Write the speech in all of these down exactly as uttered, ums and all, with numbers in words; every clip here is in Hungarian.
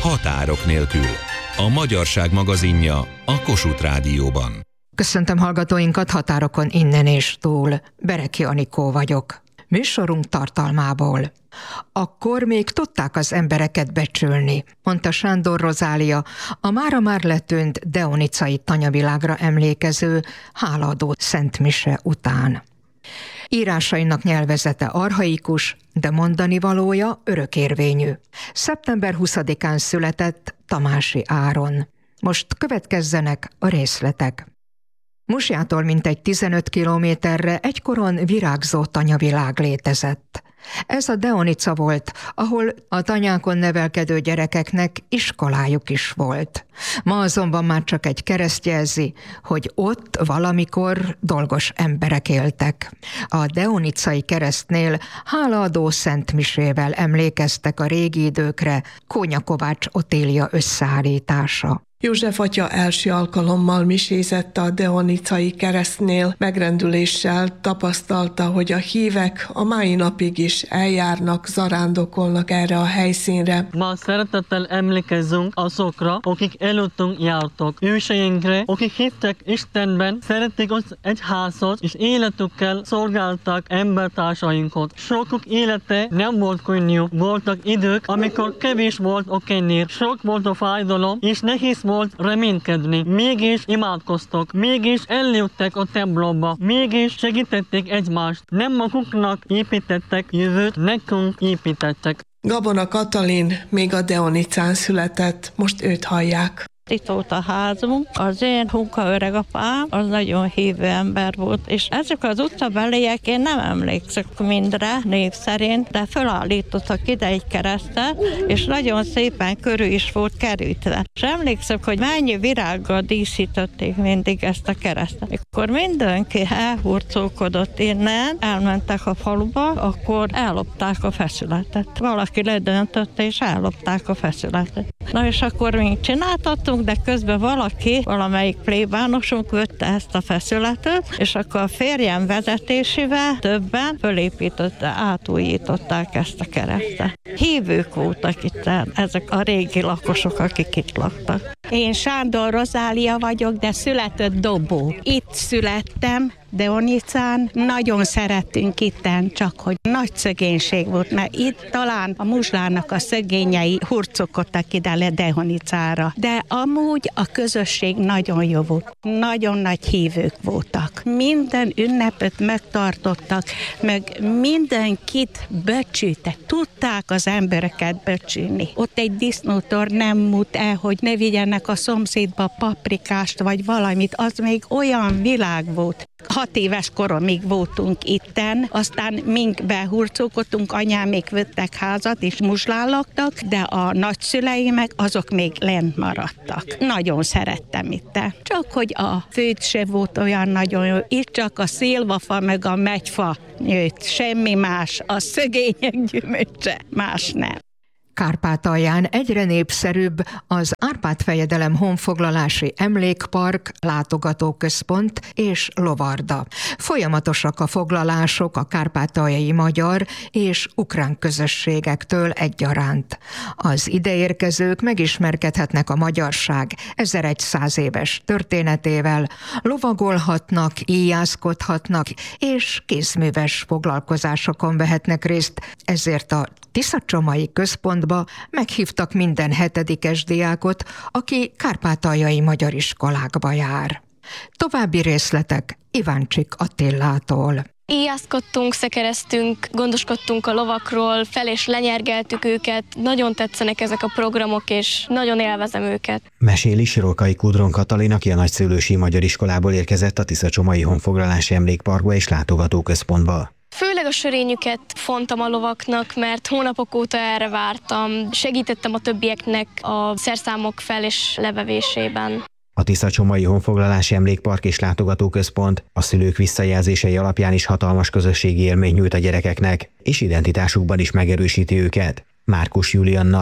Határok nélkül. A Magyarság magazinja a Kossuth Rádióban. Köszöntöm hallgatóinkat határokon innen és túl. Bereki Anikó vagyok. Műsorunk tartalmából. Akkor még tudták az embereket becsülni, mondta Sándor Rozália, a mára már letűnt deonicai tanyavilágra emlékező hálaadó szentmise után. Írásainak nyelvezete archaikus, de mondani valója örökérvényű. szeptember huszadikán született Tamási Áron. Most következzenek a részletek. Musjától mintegy tizenöt kilométerre egykoron virágzó tanyavilág létezett. Ez a Deonica volt, ahol a tanyákon nevelkedő gyerekeknek iskolájuk is volt. Ma azonban már csak egy kereszt jelzi, hogy ott valamikor dolgos emberek éltek. A deonicai keresztnél hálaadó szentmisével emlékeztek a régi időkre, Kónya Kovács Otília összeállítása. József atya első alkalommal misézett a deonicai keresztnél, megrendüléssel tapasztalta, hogy a hívek a mai napig is eljárnak, zarándokolnak erre a helyszínre. Ma szeretettel emlékezzünk azokra, akik előttünk jártak, őseinkre, akik hittek Istenben, szerették az egyházat, és életükkel szolgálták embertársainkat. Sokuk élete nem volt könnyű, voltak idők, amikor kevés volt a kenyér, sok volt a fájdalom, és nehéz volt reménykedni. Mégis imádkoztak, mégis eljöttek a templomba, mégis segítették egymást. Nem maguknak építettek jövőt, nekünk építettek. Gabona Katalin még a Deonicán született, most őt hallják. Itt volt a házunk, az én hunka öregapám, az nagyon hívő ember volt, és ezek az utcabeliek, én nem emlékszek mindre név szerint, de felállítottak ide egy keresztet, és nagyon szépen körül is volt kerítve. És emlékszem, hogy mennyi virággal díszítették mindig ezt a keresztet. Akkor mindenki elhurcolkodott innen, elmentek a faluba, akkor ellopták a feszületet. Valaki ledöntötte, és ellopták a feszületet. Na és akkor még csináltattunk, de közben valaki, valamelyik plébánosunk vette ezt a feszületet, és akkor a férjem vezetésével többen fölépítötte, átújították ezt a keresztet. Hívők voltak itt, ezek a régi lakosok, akik itt laktak. Én Sándor Rozália vagyok, de született Dobó. Itt születtem, Deonicán, nagyon szerettünk itten, csak hogy nagy szegénység volt, mert itt talán a Muzslának a szegényei hurcolkodtak ide le Deonicára. De amúgy a közösség nagyon jó volt, nagyon nagy hívők voltak. Minden ünnepet megtartottak, meg mindenkit becsültek, tudták az embereket becsülni. Ott egy disznótor nem múlt el, hogy ne vigyenek a szomszédba paprikást vagy valamit, az még olyan világ volt. Hat éves koromig voltunk itten, aztán mink behurcolkodtunk, anyámék vettek házat, és Muzslán laktak, de a nagyszüleimek azok még lent maradtak. Nagyon szerettem itten. Csak hogy a főt se volt olyan nagyon jó, itt csak a szilvafa meg a megyfa nőtt, semmi más, a szegények gyümölcse, más nem. Kárpátalján egyre népszerűbb az Árpád-fejedelem honfoglalási emlékpark, látogatóközpont és lovarda. Folyamatosak a foglalások a kárpátaljai magyar és ukrán közösségektől egyaránt. Az ideérkezők megismerkedhetnek a magyarság ezerszáz éves történetével, lovagolhatnak, íjászkodhatnak és kézműves foglalkozásokon vehetnek részt, ezért a Tiszacsomai központba meghívtak minden hetedikes diákot, aki kárpátaljai magyar iskolákba jár. További részletek Iváncsik Attillától. Íjászkodtunk, szekereztünk, gondoskodtunk a lovakról, fel és lenyergeltük őket. Nagyon tetszenek ezek a programok, és nagyon élvezem őket. Meséli Sirolkai Kudron Katalin, aki a nagyszülősi magyar iskolából érkezett a Tiszacsomai honfoglalási emlékparkba és látogatóközpontba. Főleg a sörényüket fontam a lovaknak, mert hónapok óta erre vártam. Segítettem a többieknek a szerszámok fel- és levevésében. A Tiszacsomai honfoglalási emlékpark és látogatóközpont a szülők visszajelzései alapján is hatalmas közösségi élmény nyújt a gyerekeknek, és identitásukban is megerősíti őket. Márkus Julianna.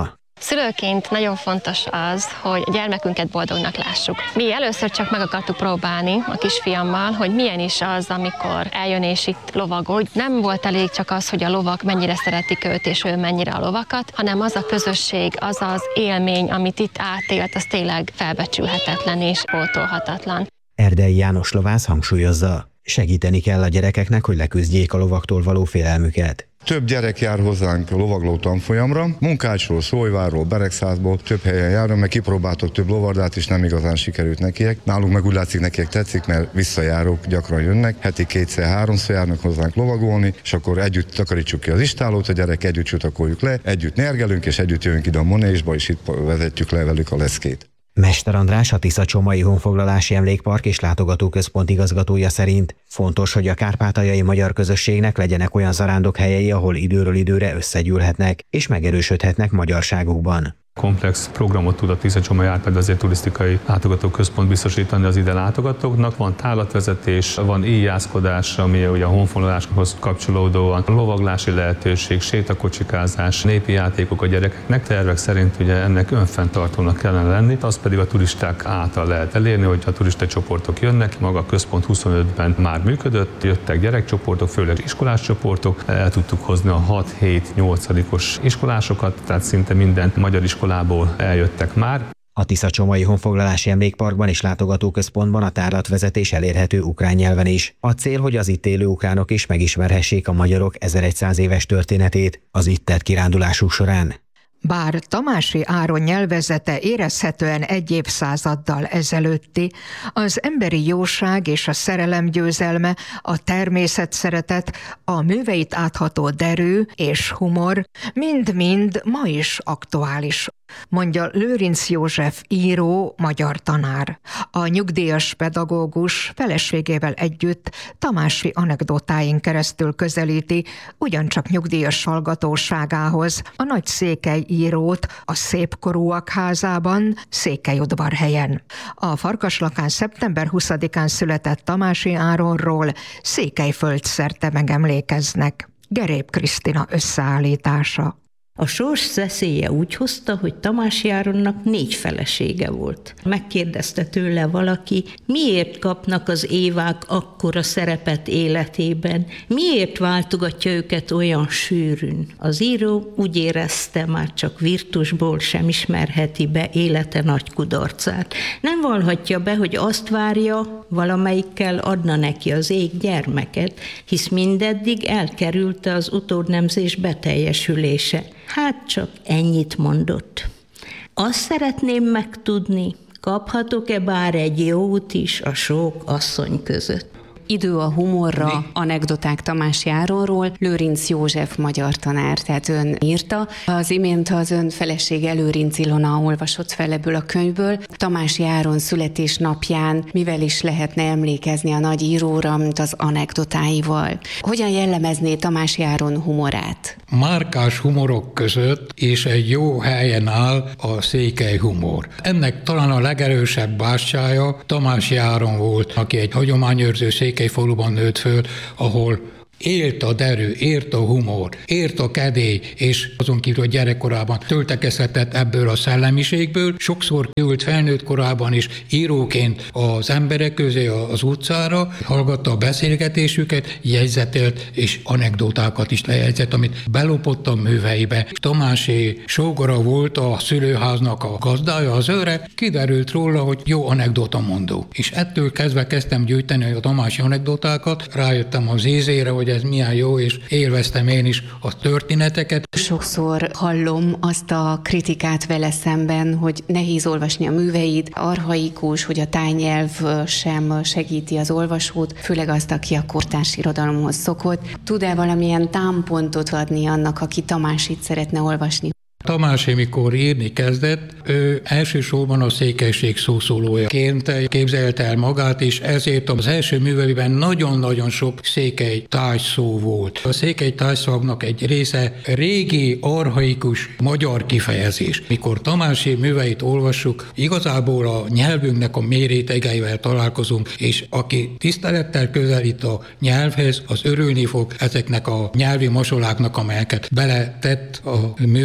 Szülőként nagyon fontos az, hogy a gyermekünket boldognak lássuk. Mi először csak meg akartuk próbálni a kisfiammal, hogy milyen is az, amikor eljön és itt lovagol. Nem volt elég csak az, hogy a lovak mennyire szeretik őt, és ő mennyire a lovakat, hanem az a közösség, az az élmény, amit itt átélt, az tényleg felbecsülhetetlen és pótolhatatlan. Erdei János lovász hangsúlyozza, segíteni kell a gyerekeknek, hogy leküzdjék a lovaktól való félelmüket. Több gyerek jár hozzánk lovagló tanfolyamra, Munkácsról, Szólyvárról, Beregszázból több helyen járnak, meg kipróbáltok több lovardát, és nem igazán sikerült nekiek. Nálunk meg úgy látszik, nekiek tetszik, mert visszajárók gyakran jönnek, heti kétszer-háromszor járnak hozzánk lovagolni, és akkor együtt takarítsuk ki az istálót, a gyerek együtt csutakoljuk le, együtt nergelünk, és együtt jövünk ide a Monésba, és itt vezetjük le velük a leszkét. Mester András, a Tiszacsomai Honfoglalási Emlékpark és Látogatóközpont igazgatója szerint fontos, hogy a kárpátaljai magyar közösségnek legyenek olyan zarándokhelyei, ahol időről időre összegyűlhetnek és megerősödhetnek magyarságukban. Komplex programot tud a Tiszacsomai Árpád azért turisztikai látogatóközpont biztosítani az ide látogatóknak. Van tárlatvezetés, van íjászkodás, ami ugye a honfoglaláshoz kapcsolódóan, lovaglási lehetőség, sétakocsikázás, népi játékok a gyerekeknek. Tervek szerint ugye ennek önfenntartónak kellene lenni, az pedig a turisták által lehet elérni, hogyha a turista csoportok jönnek. Maga a központ huszonötben már működött, jöttek gyerekcsoportok, főleg iskolás csoportok, el tudtuk hozni a hat-hét-nyolcadikos iskolásokat, tehát szinte minden magyar iskolából eljöttek már. A Tiszacsomai Honfoglalási Emlékparkban és Látogatóközpontban a tárlatvezetés elérhető ukrán nyelven is. A cél, hogy az itt élő ukránok is megismerhessék a magyarok ezerszáz éves történetét az itt tett kirándulásuk során. Bár Tamási Áron nyelvezete érezhetően egy évszázaddal ezelőtti, az emberi jóság és a szerelem győzelme, a természetszeretet, a műveit átható derű és humor mind-mind ma is aktuális, mondja Lőrinc József író, magyar tanár. A nyugdíjas pedagógus feleségével együtt Tamási anekdotáin keresztül közelíti ugyancsak nyugdíjas hallgatóságához a Nagyszékely írót a Szépkorúak házában, Székelyudvarhelyen. A Farkaslakán szeptember huszadikán született Tamási Áronról Székelyföld szerte megemlékeznek. Gerép Krisztina összeállítása. A sors szeszélye úgy hozta, hogy Tamási Áronnak négy felesége volt. Megkérdezte tőle valaki, miért kapnak az Évák akkora szerepet életében, miért váltogatja őket olyan sűrűn. Az író úgy érezte, már csak virtusból sem ismerheti be élete nagy kudarcát. Nem vallhatja be, hogy azt várja, valamelyikkel adna neki az ég gyermeket, hisz mindeddig elkerülte az utódnemzés beteljesülése. Hát csak ennyit mondott. Azt szeretném megtudni, kaphatok-e bár egy jót is a sok asszony között. Idő a humorra, anekdoták Tamási Áronról, Lőrinc József magyar tanár, tehát ön írta. Az imént az ön felesége Lőrinc Ilona olvasott fel ebből a könyvből. Tamási Áron születésnapján mivel is lehetne emlékezni a nagy íróra, mint az anekdotáival? Hogyan jellemezné Tamási Áron humorát? Márkás humorok között és egy jó helyen áll a székely humor. Ennek talán a legerősebb bástyája Tamási Áron volt, aki egy hagyományőrző Székelyfaluban nőtt föl, ahol élt a derű, ért a humor, ért a kedély, és azon kívül gyerekkorában töltekezhetett ebből a szellemiségből. Sokszor ült felnőtt korában is íróként az emberek közé az utcára, hallgatta a beszélgetésüket, jegyzetelt, és anekdotákat is lejegyzett, amit belopott a műveibe. Tamási sógora volt a szülőháznak a gazdája, az őre, kiderült róla, hogy jó anekdota mondó. És ettől kezdve kezdtem gyűjteni a Tamási anekdotákat, rájöttem az ízére, hogy ez milyen jó, és élveztem én is a történeteket. Sokszor hallom azt a kritikát vele szemben, hogy nehéz olvasni a műveid, archaikus, hogy a tájnyelv sem segíti az olvasót, főleg azt, aki a kortárs irodalomhoz szokott. Tud-e valamilyen támpontot adni annak, aki Tamásit szeretne olvasni? Tamási, mikor írni kezdett, ő elsősorban a székelység szószólójaként képzelte el magát, és ezért az első műveiben nagyon-nagyon sok székely tájszó volt. A székely tájszavnak egy része régi, archaikus magyar kifejezés. Mikor Tamási műveit olvassuk, igazából a nyelvünknek a mérétegeivel találkozunk, és aki tisztelettel közelít a nyelvhez, az örülni fog ezeknek a nyelvi masoláknak, amelyeket beletett a műveik alá,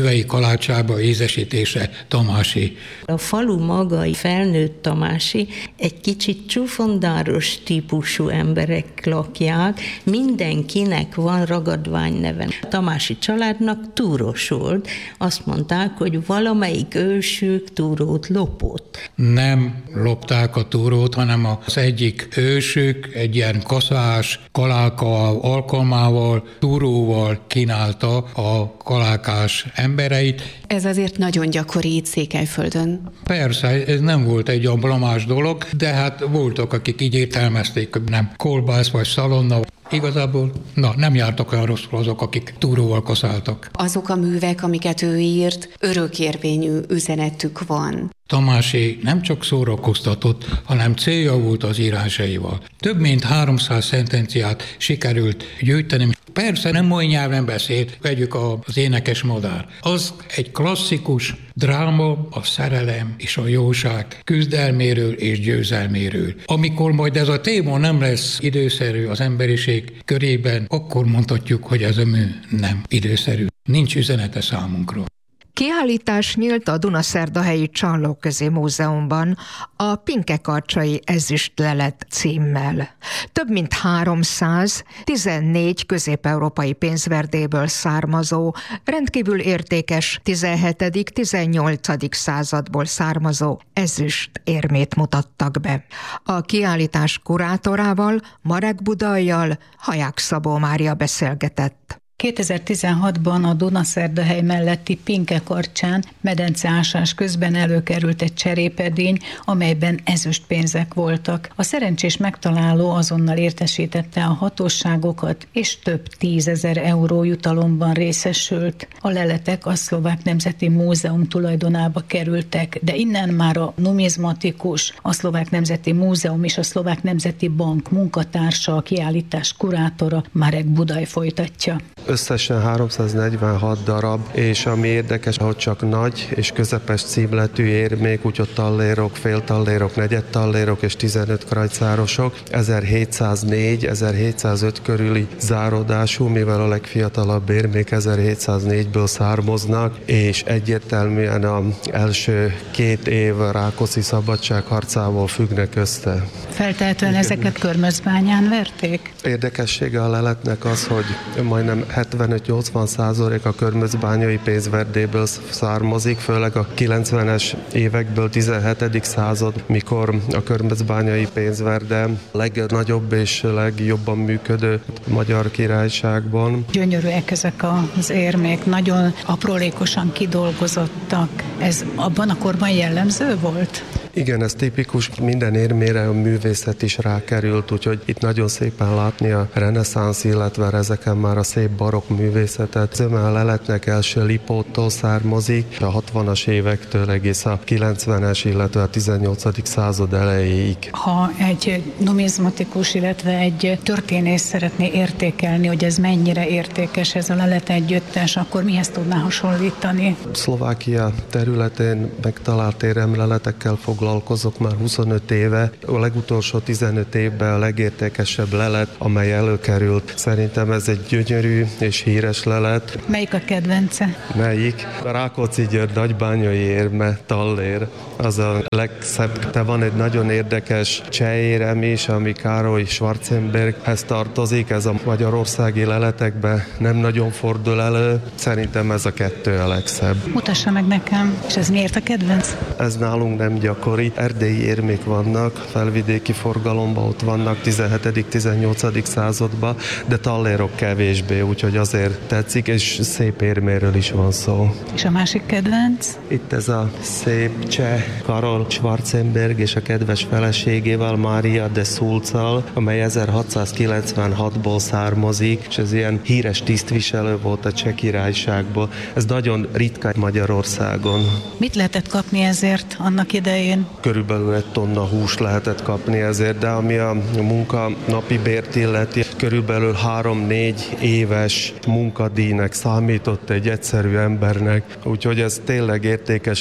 családsába ízesítése Tamási. A falu maga felnőtt Tamási, egy kicsit csúfondáros típusú emberek lakják, mindenkinek van ragadványneve. A Tamási családnak túros volt, azt mondták, hogy valamelyik ősük túrót lopott. Nem lopták a túrót, hanem az egyik ősük egy ilyen kaszás, kaláka alkalmával, túróval kínálta a kalákás embereit. Ez azért nagyon gyakori itt Székelyföldön. Persze, ez nem volt egy olyan blamás dolog, de hát voltak, akik így értelmezték, hogy nem kolbász vagy szalonna. Igazából na, nem jártak olyan rosszul azok, akik túróval kaszáltak. Azok a művek, amiket ő írt, örökérvényű üzenetük van. Tamási nem csak szórakoztatott, hanem célja volt az írásaival. Több mint háromszáz szentenciát sikerült gyűjteni. Persze nem mai nyelven beszélt, vegyük az Énekes madár. Az egy klasszikus dráma, a szerelem és a jóság küzdelméről és győzelméről. Amikor majd ez a téma nem lesz időszerű az emberiség körében, akkor mondhatjuk, hogy ez a mű nem időszerű. Nincs üzenete számunkra. Kiállítás nyílt a Dunaszerdahelyi Csallóközi Múzeumban a Pinkekarcsai ezüstlelet címmel. Több mint háromszáz, tizennégy közép-európai pénzverdéből származó, rendkívül értékes tizenhetedik-tizennyolcadik századból származó ezüst érmét mutattak be. A kiállítás kurátorával, Marek Budajjal Haják Szabó Mária beszélgetett. kétezer-tizenhatban a Dunaszerdahely melletti Pinkekarcsán medenceásás közben előkerült egy cserépedény, amelyben ezüstpénzek voltak. A szerencsés megtaláló azonnal értesítette a hatóságokat, és több tízezer euró jutalomban részesült. A leletek a Szlovák Nemzeti Múzeum tulajdonába kerültek, de innen már a numizmatikus, a Szlovák Nemzeti Múzeum és a Szlovák Nemzeti Bank munkatársa, a kiállítás kurátora Marek Budaj folytatja. Összesen háromszáznegyvenhat darab, és ami érdekes, hogy csak nagy és közepes címletű érmék, úgyhogy tallérok, féltallérok, negyedtallérok és tizenöt krajcárosok, ezerhétszáznégy ezerhétszázöt körüli záródású, mivel a legfiatalabb érmék ezerhétszáznégyből származnak, és egyértelműen az első két év Rákóczi szabadságharcával függnek össze. Feltehetően ezeket Körmözbányán verték? Érdekessége a leletnek az, hogy majdnem hetvenöt-nyolcvan százalék a körmözbányai pénzverdéből származik, főleg a kilencvenes évekből, tizenhetedik század, mikor a körmözbányai pénzverde legnagyobb és legjobban működő Magyar Királyságban. Gyönyörűek ezek az érmék, nagyon aprólékosan kidolgozottak. Ez abban a korban jellemző volt? Igen, ez tipikus, minden érmére a művészet is rákerült, úgyhogy itt nagyon szépen látni a reneszánsz, illetve ezeken már a szép barokk művészetet. Zöme a leletnek első Lipóttól származik, a hatvanas évektől egész a kilencvenes, illetve a tizennyolcadik század elejéig. Ha egy numizmatikus, illetve egy történész szeretné értékelni, hogy ez mennyire értékes ez a lelet együttes, akkor mihez tudná hasonlítani? Szlovákia területén megtalált éremleletekkel foglalkozok már huszonöt éve. A legutolsó tizenöt évben a legértékesebb lelet, amely előkerült. Szerintem ez egy gyönyörű és híres lelet. Melyik a kedvence? Melyik? A Rákóczi György nagybányai érme, tallér. Az a legszebb. De van egy nagyon érdekes csehérem is, ami Károly Schwarzenberghez tartozik. Ez a magyarországi leletekben nem nagyon fordul elő. Szerintem ez a kettő a legszebb. Mutassa meg nekem. És ez miért a kedvenc? Ez nálunk nem gyakori. Erdélyi érmék vannak, felvidéki forgalomban ott vannak tizenhetedik-tizennyolcadik században, de tallérok kevésbé, úgyhogy azért tetszik, és szép érméről is van szó. És a másik kedvenc? Itt ez a szép cseh Karol Schwarzenberg és a kedves feleségével, Mária de Sulccal, amely ezerhatszázkilencvenhatból származik, és ez ilyen híres tisztviselő volt a Cseh Királyságból. Ez nagyon ritka Magyarországon. Mit lehetett kapni ezért annak idején? Körülbelül egy tonna húst lehetett kapni ezért, de ami a munka napi bért illeti, körülbelül három-négy éves munkadíjnak számított egy egyszerű embernek, úgyhogy ez tényleg értékes.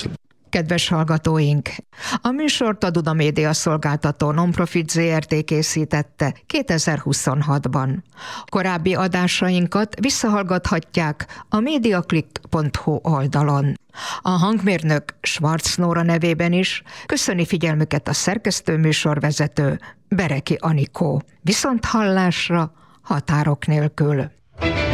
Kedves hallgatóink! A műsort a Duna Média Szolgáltató Nonprofit zé er té készítette kétezer-huszonhatban. Korábbi adásainkat visszahallgathatják a mediaclick pont hu oldalon. A hangmérnök Schwarz Nóra nevében is köszöni figyelmüket a szerkesztő műsorvezető Bereki Anikó. Viszont hallásra határok nélkül.